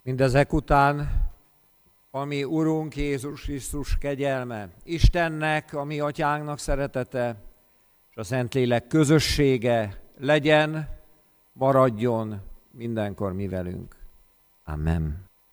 Mindezek után, ami Urunk Jézus Krisztus kegyelme, Istennek, a mi Atyánknak szeretete, és a Szentlélek közössége legyen, maradjon mindenkor mi velünk. Amen.